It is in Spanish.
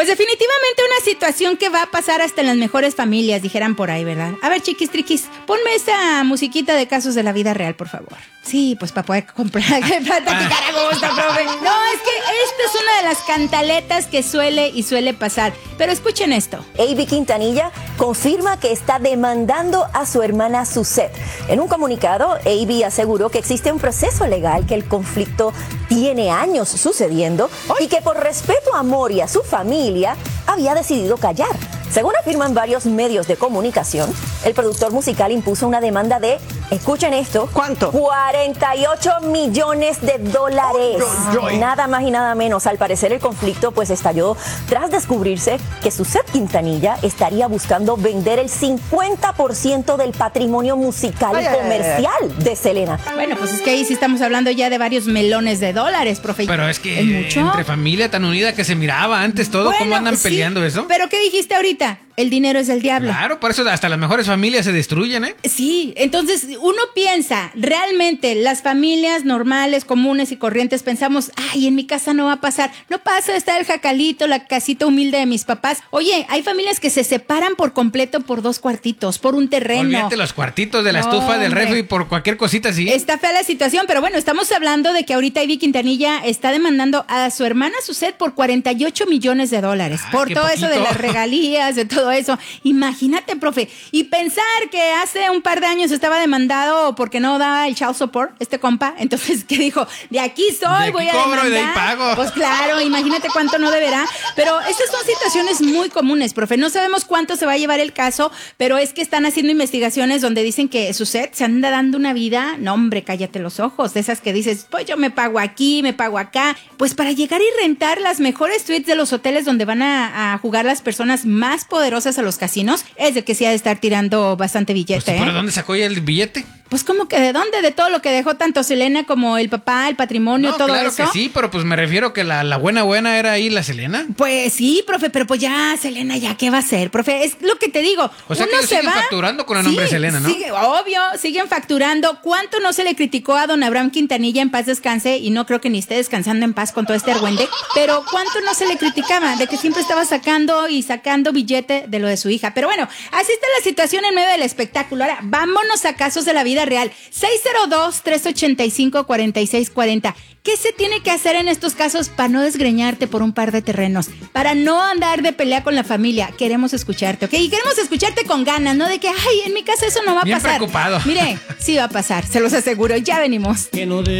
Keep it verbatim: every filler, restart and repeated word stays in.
definitivamente una situación que va a pasar hasta en las mejores familias, dijeran por ahí, ¿verdad? A ver, chiquis triquis, ponme esa musiquita de casos de la vida real, por favor. Sí, pues para poder comprar, para platicar a gusto, profe. No, es que esta es una de las cantaletas que suele y suele pasar. Pero escuchen esto. Avi Quintanilla confirma que está demandando a su hermana Suzette. En un comunicado, Avi aseguró que existe un proceso legal, que el conflicto tiene años sucediendo y que por respeto a Amor y a su familia había decidido callar. Según afirman varios medios de comunicación, el productor musical impuso una demanda de, escuchen esto, ¿cuánto? cuarenta y ocho millones de dólares. Oh, nada más y nada menos. Al parecer el conflicto pues estalló tras descubrirse que Suzette Quintanilla estaría buscando vender el cincuenta por ciento del patrimonio musical ay, y comercial ay, ay. de Selena. Bueno, pues es que ahí sí estamos hablando ya de varios melones de dólares, profe. Pero es que ¿es mucho? Entre familia tan unida que se miraba antes todo, bueno, ¿cómo andan sí, peleando eso? ¿Pero qué dijiste ahorita? El dinero es del diablo. Claro, por eso hasta las mejores familias se destruyen, ¿eh? Sí, entonces uno piensa, realmente las familias normales, comunes y corrientes pensamos, ay, en mi casa no va a pasar. No pasa, está el jacalito, la casita humilde de mis papás. Oye, hay familias que se separan por completo por dos cuartitos, por un terreno. Olvídate los cuartitos de la no, estufa, del refri, por cualquier cosita así. Está fea la situación, pero bueno, estamos hablando de que ahorita Avi Quintanilla está demandando a su hermana Suzette por cuarenta y ocho millones de dólares. Ay, por todo poquito. Eso de las regalías, de todo eso. Imagínate, profe, y pensar que hace un par de años estaba demandado porque no daba el child support, este compa, entonces que dijo, de aquí soy, de voy aquí a cobro demandar. Y de ahí pago. Pues claro, imagínate cuánto no deberá, pero estas son situaciones muy comunes, profe, no sabemos cuánto se va a llevar el caso, pero es que están haciendo investigaciones donde dicen que Suzette se anda dando una vida, no hombre, cállate los ojos, de esas que dices, pues yo me pago aquí, me pago acá, pues para llegar y rentar las mejores suites de los hoteles donde van a, a jugar las personas más poderosas a los casinos, es de que sí ha de estar tirando bastante billete. Pues, ¿pero ¿eh? dónde sacó ya el billete? Pues como que de dónde, de todo lo que dejó tanto Selena como el papá, el patrimonio, no, todo claro eso. Claro que sí, pero pues me refiero que la, la buena buena era ahí la Selena. Pues sí, profe, pero pues ya Selena ya qué va a hacer, profe, es lo que te digo. O sea uno que ellos se siguen va, facturando con el nombre sí, de Selena, ¿no? Sigue, obvio, siguen facturando. ¿Cuánto no se le criticó a don Abraham Quintanilla, en paz descanse? Y no creo que ni esté descansando en paz con todo este argüende, pero ¿cuánto no se le criticaba? De que siempre estaba sacando y sacando billete de lo de su hija. Pero bueno, así está la situación en medio del espectáculo. Ahora, vámonos a casos de la vida real. seis cero dos, tres ocho cinco, cuatro seis cuatro cero. ¿Qué se tiene que hacer en estos casos para no desgreñarte por un par de terrenos? Para no andar de pelea con la familia. Queremos escucharte, ¿ok? Y queremos escucharte con ganas, ¿no? De que, ay, en mi casa eso no va a Bien pasar. preocupado. Mire, sí va a pasar, se los aseguro. Ya venimos. Que no de